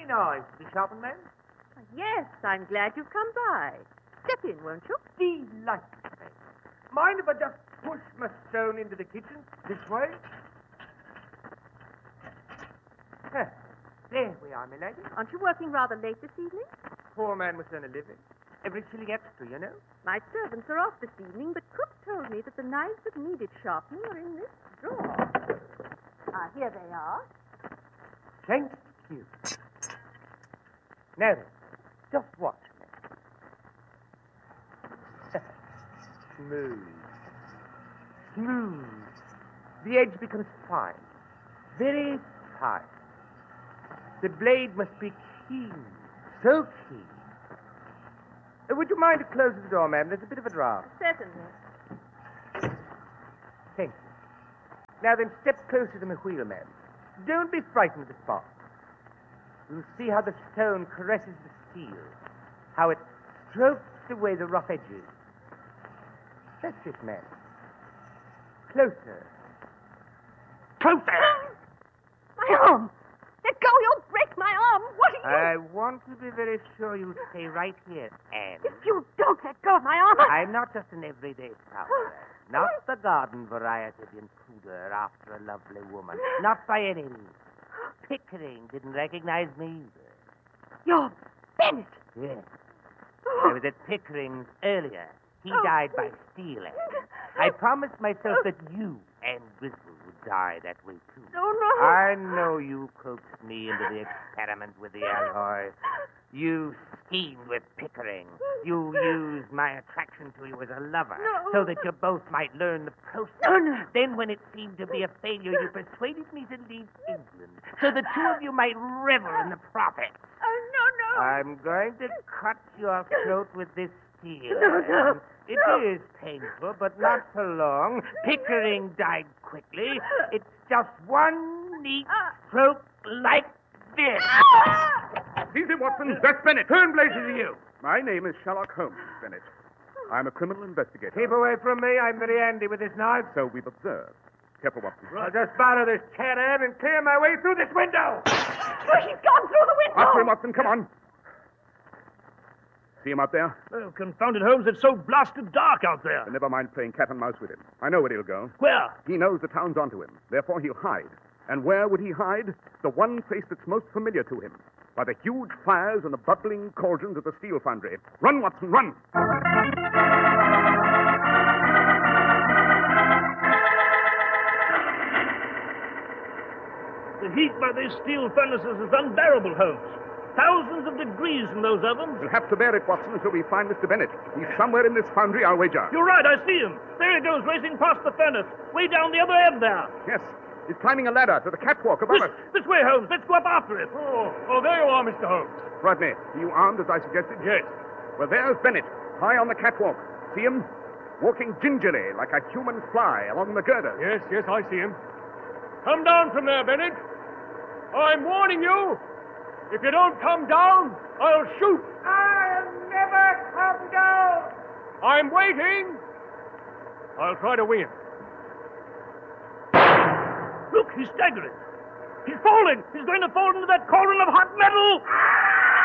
noise to be sharpened, man? Yes, I'm glad you've come by. Step in, won't you? Delightful. Mind if I just push my stone into the kitchen? This way? There we are, my lady. Aren't you working rather late this evening? Poor man must earn a living. Every shilling extra, you know. My servants are off this evening, but Cook told me that the knives that needed sharpening are in this drawer. Here they are. Thank you. Now then, just watch me. Smooth. Smooth. The edge becomes fine. Very fine. The blade must be keen. So keen. Would you mind to close the door, ma'am? There's a bit of a draft. Certainly. Thank you. Now then, step closer to my wheel, ma'am. Don't be frightened of the spot. You'll see how the stone caresses the steel, how it strokes away the rough edges. That's it, ma'am. Closer. Closer! My arm! Let go, you'll break my arm! What are you... I want to be very sure you stay right here, Anne. If you don't let go of my arm... I'm not just an everyday prowler. Not the garden variety of intruder after a lovely woman. Not by any means. Pickering didn't recognize me either. You're Bennett. Yes. I was at Pickering's earlier. He died by stealing. I promised myself that you and Griswold would die that way, too. Oh, no. I know you coaxed me into the experiment with the alloy. You schemed with Pickering. You used my attraction to you as a lover so that you both might learn the process. No. Then, when it seemed to be a failure, you persuaded me to leave England so the two of you might revel in the profits. No. I'm going to cut your throat with this steel. No. It is painful, but not for long. Pickering died quickly. It's just one neat stroke like this. Easy, Watson. That's Bennett. Who in blazes are you? My name is Sherlock Holmes, Bennett. I'm a criminal investigator. Keep away from me. I'm very handy with this knife. So we've observed. Careful, Watson. I'll just borrow this cat Ann and clear my way through this window. He's gone through the window. After him, Watson. Come on. See him out there? Oh, confounded Holmes, it's so blasted dark out there. But never mind playing cat and mouse with him. I know where he'll go. Where? He knows the town's onto him. Therefore, he'll hide. And where would he hide? The one place that's most familiar to him. By the huge fires and the bubbling cauldrons of the steel foundry. Run, Watson, run! The heat by these steel furnaces is unbearable, Holmes. Thousands of degrees in those ovens. We'll have to bear it, Watson, until we find Mr. Bennett. He's somewhere in this foundry, I'll wager. You're right, I see him. There he goes, racing past the furnace, way down the other end there. Yes, he's climbing a ladder to the catwalk above us. This way, Holmes. Let's go up after it. Oh, there you are, Mr. Holmes. Rodney, are you armed as I suggested? Yes. Well, there's Bennett, high on the catwalk. See him? Walking gingerly like a human fly along the girder. Yes, I see him. Come down from there, Bennett. I'm warning you. If you don't come down, I'll shoot. I'll never come down. I'm waiting. I'll try to win. Look, he's staggering. He's falling. He's going to fall into that cauldron of hot metal.